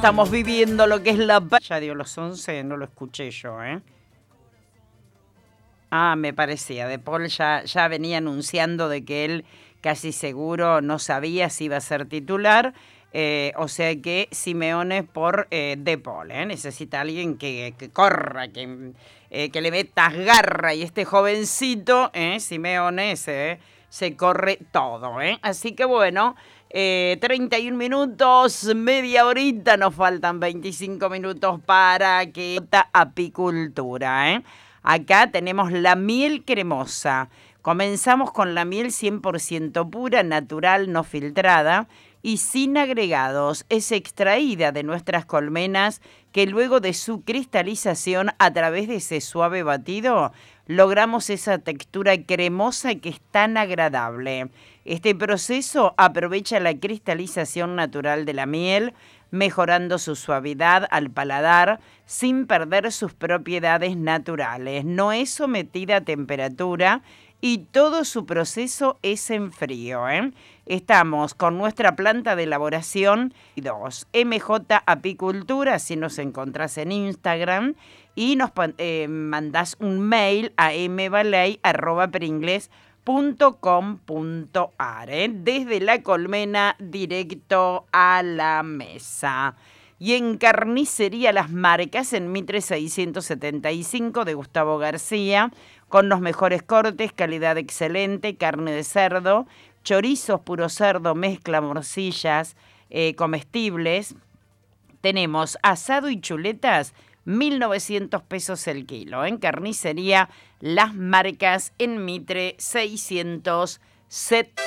estamos viviendo lo que es la... Ya dio los 11, no lo escuché yo, ¿eh? Ah, me parecía. De Paul ya venía anunciando de que él casi seguro no sabía si iba a ser titular. O sea que Simeone por De Paul, ¿eh? Necesita alguien que corra, que le metas garra. Y este jovencito, Simeone, se corre todo, ¿eh? Así que bueno, 31 minutos, media horita, nos faltan 25 minutos para que apicultura, ¿eh? Acá tenemos la miel cremosa. Comenzamos con la miel 100% pura, natural, no filtrada y sin agregados. Es extraída de nuestras colmenas que luego de su cristalización a través de ese suave batido logramos esa textura cremosa que es tan agradable. Este proceso aprovecha la cristalización natural de la miel, mejorando su suavidad al paladar sin perder sus propiedades naturales. No es sometida a temperatura y todo su proceso es en frío, ¿eh? Estamos con nuestra planta de elaboración 2, MJ Apicultura, si nos encontrás en Instagram, y nos mandás un mail a mbaley@peringles.com.ar, desde la colmena directo a la mesa. Y en Carnicería Las Marcas, en Mitre 675 de Gustavo García, con los mejores cortes, calidad excelente, carne de cerdo, chorizos puro cerdo, mezcla morcillas, comestibles. Tenemos asado y chuletas, 1.900 pesos el kilo. En Carnicería Las Marcas, en Mitre 670.